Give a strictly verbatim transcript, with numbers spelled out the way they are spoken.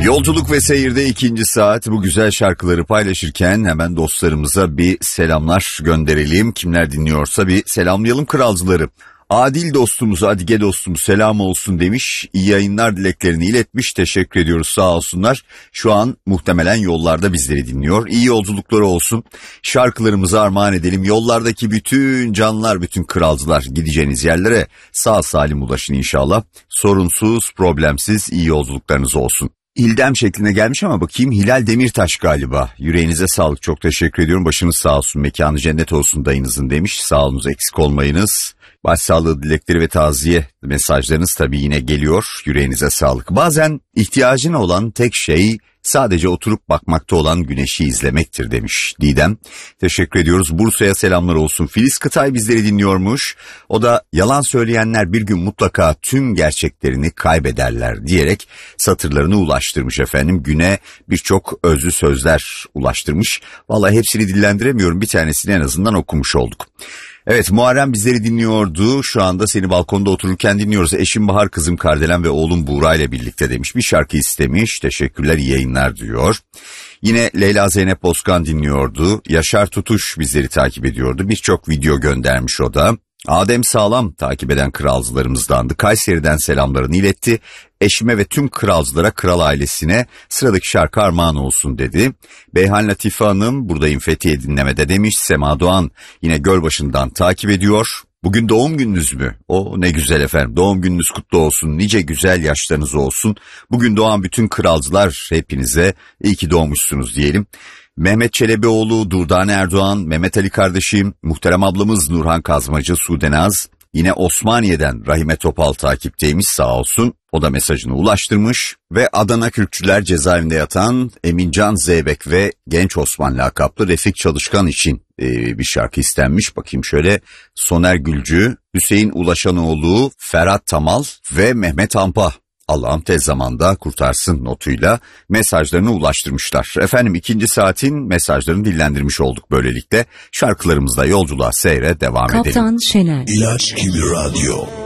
Yolculuk ve seyirde ikinci saat, bu güzel şarkıları paylaşırken hemen dostlarımıza bir selamlar gönderelim. Kimler dinliyorsa bir selamlayalım kralcıları. Adil dostumuz, Adige dostumuz selam olsun demiş. İyi yayınlar dileklerini iletmiş. Teşekkür ediyoruz, sağ olsunlar. Şu an muhtemelen yollarda bizleri dinliyor. İyi yolculukları olsun. Şarkılarımızı armağan edelim. Yollardaki bütün canlar, bütün kralcılar, gideceğiniz yerlere sağ salim ulaşın inşallah. Sorunsuz, problemsiz iyi yolculuklarınız olsun. İldem şeklinde gelmiş ama bakayım, Hilal Demirtaş galiba. Yüreğinize sağlık, çok teşekkür ediyorum. Başınız sağ olsun, mekanı cennet olsun dayınızın demiş. Sağ olunuz, eksik olmayınız. Başsağlığı dilekleri ve taziye mesajlarınız tabii yine geliyor. Yüreğinize sağlık. Bazen ihtiyacın olan tek şey sadece oturup bakmakta olan güneşi izlemektir demiş Didem. Teşekkür ediyoruz. Bursa'ya selamlar olsun. Filiz Kıtay bizleri dinliyormuş. O da yalan söyleyenler bir gün mutlaka tüm gerçeklerini kaybederler diyerek satırlarını ulaştırmış efendim. Güne birçok özlü sözler ulaştırmış. Vallahi hepsini dillendiremiyorum. Bir tanesini en azından okumuş olduk. Evet, Muharrem bizleri dinliyordu. Şu anda seni balkonda otururken dinliyoruz. Eşim Bahar, kızım Kardelen ve oğlum Buğra ile birlikte demiş. Bir şarkı istemiş. Teşekkürler, iyi yayınlar diyor. Yine Leyla Zeynep Bozkan dinliyordu. Yaşar Tutuş bizleri takip ediyordu. Birçok video göndermiş o da. Adem Sağlam takip eden kralcılarımızdandı. Kayseri'den selamlarını iletti. Eşime ve tüm kralcılara, kral ailesine sıradaki şarkı armağan olsun dedi. Beyhan Latife Hanım buradayım Fethiye dinlemede demiş. Sema Doğan yine Gölbaşı'ndan takip ediyor. Bugün doğum gününüz mü? O ne güzel efendim. Doğum gününüz kutlu olsun. Nice güzel yaşlarınız olsun. Bugün doğan bütün kralcılar, hepinize iyi ki doğmuşsunuz diyelim. Mehmet Çelebioğlu, Durdane Erdoğan, Mehmet Ali kardeşim, muhterem ablamız Nurhan Kazmacı, Sudenaz, yine Osmaniye'den Rahime Topal takipteymiş, sağ olsun. O da mesajını ulaştırmış ve Adana Kürkçüler cezaevinde yatan Emincan Zeybek ve Genç Osman lakaplı Refik Çalışkan için e, bir şarkı istenmiş. Bakayım şöyle, Soner Gülcü, Hüseyin Ulaşanoğlu, Ferhat Tamal ve Mehmet Ampa. Allah'ım tez zamanda kurtarsın notuyla mesajlarını ulaştırmışlar. Efendim ikinci saatin mesajlarını dillendirmiş olduk böylelikle. Şarkılarımızla yolculuğa, seyre devam Kaptan edelim. Şener. İlaç gibi radyo.